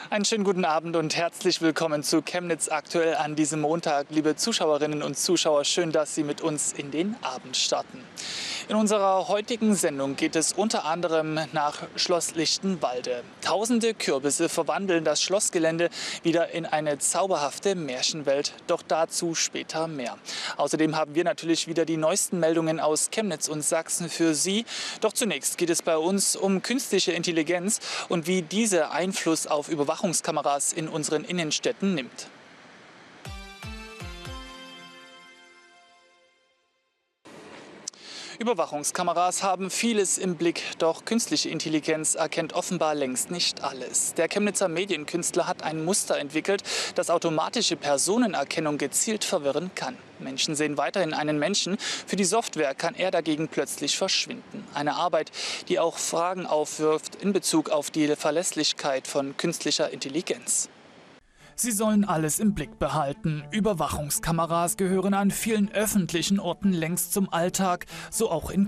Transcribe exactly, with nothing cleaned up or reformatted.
Einen schönen guten Abend und herzlich willkommen zu Chemnitz aktuell an diesem Montag. Liebe Zuschauerinnen und Zuschauer, schön, dass Sie mit uns in den Abend starten. In unserer heutigen Sendung geht es unter anderem nach Schloss Lichtenwalde. Tausende Kürbisse verwandeln das Schlossgelände wieder in eine zauberhafte Märchenwelt. Doch dazu später mehr. Außerdem haben wir natürlich wieder die neuesten Meldungen aus Chemnitz und Sachsen für Sie. Doch zunächst geht es bei uns um künstliche Intelligenz und wie diese Einfluss auf Überwachungskameras in unseren Innenstädten nimmt. Überwachungskameras haben vieles im Blick, doch künstliche Intelligenz erkennt offenbar längst nicht alles. Der Chemnitzer Medienkünstler hat ein Muster entwickelt, das automatische Personenerkennung gezielt verwirren kann. Menschen sehen weiterhin einen Menschen, für die Software kann er dagegen plötzlich verschwinden. Eine Arbeit, die auch Fragen aufwirft in Bezug auf die Verlässlichkeit von künstlicher Intelligenz. Sie sollen alles im Blick behalten. Überwachungskameras gehören an vielen öffentlichen Orten längst zum Alltag, so auch in